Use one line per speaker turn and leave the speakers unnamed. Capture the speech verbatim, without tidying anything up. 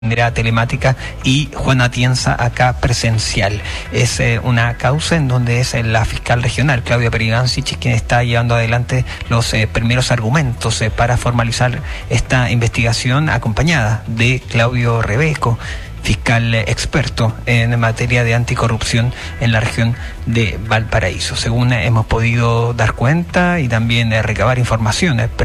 manera telemática y Juana Atienza acá presencial. Es eh, una causa en donde es eh, la fiscal regional, Claudia Perigancich, quien está llevando adelante los eh, primeros argumentos eh, para formalizar esta investigación, acompañada de Claudio Rebeco, fiscal experto en materia de anticorrupción en la región de Valparaíso. Según hemos podido dar cuenta y también eh, recabar informaciones